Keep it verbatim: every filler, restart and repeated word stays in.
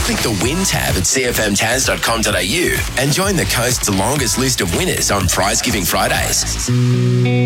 click the Win tab at c f m taz dot com dot a u and join the coast's longest list of winners on Prize Giving Fridays.